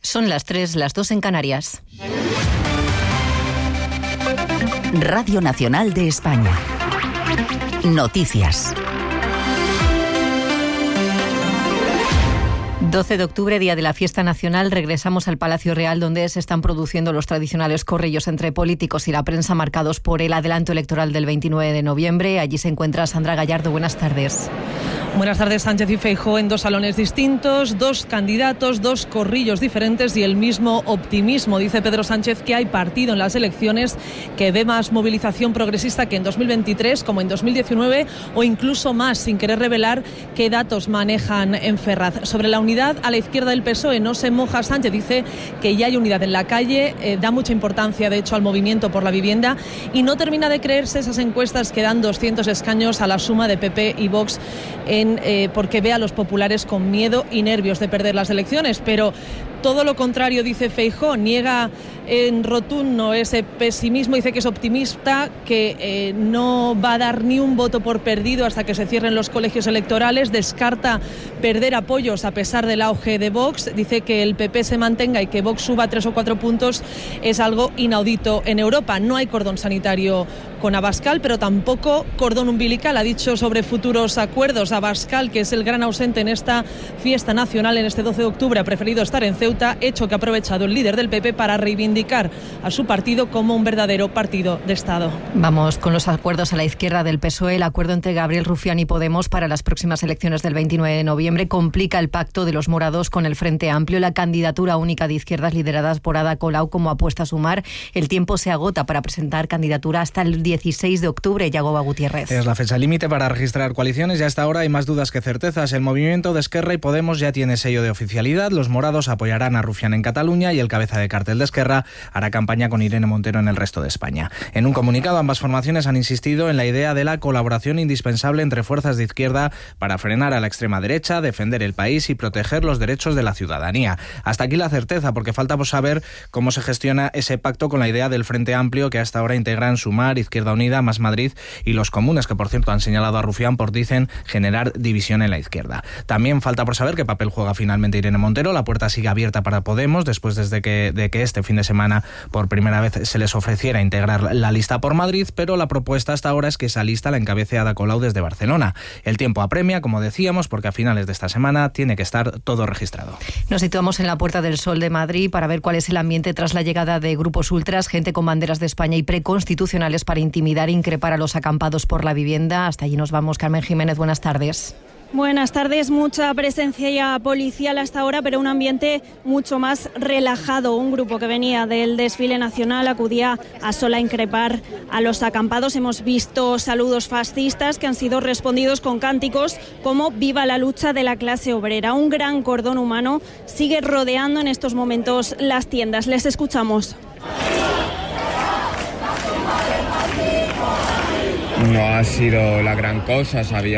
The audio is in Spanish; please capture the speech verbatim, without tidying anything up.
Son las tres, las dos en Canarias. Radio Nacional de España. Noticias. doce de octubre, día de la fiesta nacional, regresamos al Palacio Real, donde se están produciendo los tradicionales corrillos entre políticos y la prensa marcados por el adelanto electoral del veintinueve de noviembre. Allí se encuentra Sandra Gallardo. Buenas tardes. Buenas tardes. Sánchez y Feijóo en dos salones distintos, dos candidatos, dos corrillos diferentes y el mismo optimismo. Dice Pedro Sánchez que hay partido en las elecciones, que ve más movilización progresista que en dos mil veintitrés, como en dos mil diecinueve o incluso más, sin querer revelar qué datos manejan en Ferraz. Sobre la unidad a la izquierda del P S O E no se moja Sánchez, dice que ya hay unidad en la calle, eh, da mucha importancia de hecho al movimiento por la vivienda y no termina de creerse esas encuestas que dan doscientos escaños a la suma de P P y Vox en Eh, porque ve a los populares con miedo y nervios de perder las elecciones, pero todo lo contrario, dice Feijóo, niega en rotundo ese pesimismo, dice que es optimista, que eh, no va a dar ni un voto por perdido hasta que se cierren los colegios electorales, descarta perder apoyos a pesar del auge de Vox, dice que el P P se mantenga y que Vox suba tres o cuatro puntos es algo inaudito en Europa. No hay cordón sanitario con Abascal, pero tampoco cordón umbilical. Ha dicho sobre futuros acuerdos Abascal, que es el gran ausente en esta fiesta nacional en este doce de octubre, ha preferido estar en Ceuta, hecho que ha aprovechado el líder del P P para reivindicar a su partido como un verdadero partido de Estado. Vamos con los acuerdos a la izquierda del P S O E. El acuerdo entre Gabriel Rufián y Podemos para las próximas elecciones del veintinueve de noviembre complica el pacto de los morados con el Frente Amplio. La candidatura única de izquierdas lideradas por Ada Colau como apuesta a sumar. El tiempo se agota para presentar candidatura hasta el dieciséis de octubre. Yagoba Gutiérrez. Es la fecha límite para registrar coaliciones y hasta ahora hay más dudas que certezas. El movimiento de Esquerra y Podemos ya tiene sello de oficialidad. Los morados apoyarán a Rufián en Cataluña y el cabeza de cartel de Esquerra hará campaña con Irene Montero en el resto de España. En un comunicado, ambas formaciones han insistido en la idea de la colaboración indispensable entre fuerzas de izquierda para frenar a la extrema derecha, defender el país y proteger los derechos de la ciudadanía. Hasta aquí la certeza, porque falta por saber cómo se gestiona ese pacto con la idea del Frente Amplio, que hasta ahora integran Sumar, Izquierda Unida, Más Madrid y los comunes, que por cierto han señalado a Rufián por, dicen, generar división en la izquierda. También falta por saber qué papel juega finalmente Irene Montero. La puerta sigue abierta para Podemos, después desde que, de que este fin de semana por primera vez se les ofreciera integrar la lista por Madrid, pero la propuesta hasta ahora es que esa lista la encabece Ada Colau desde Barcelona. El tiempo apremia, como decíamos, porque a finales de esta semana tiene que estar todo registrado. Nos situamos en la Puerta del Sol de Madrid para ver cuál es el ambiente tras la llegada de grupos ultras, gente con banderas de España y preconstitucionales para intimidar e increpar a los acampados por la vivienda. Hasta allí nos vamos. Carmen Jiménez, buenas tardes. Buenas tardes, mucha presencia policial hasta ahora, pero un ambiente mucho más relajado. Un grupo que venía del desfile nacional acudía a sola increpar a los acampados. Hemos visto saludos fascistas que han sido respondidos con cánticos como "Viva la lucha de la clase obrera". Un gran cordón humano sigue rodeando en estos momentos las tiendas. Les escuchamos. No ha sido la gran cosa, sabía